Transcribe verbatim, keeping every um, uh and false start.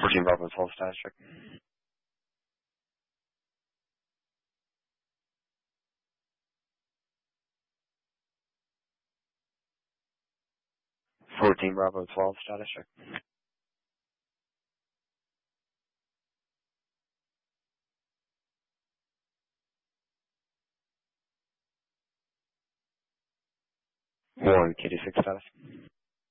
fourteen Bravo twelve status check. fourteen Bravo twelve status check. one Kitty six status.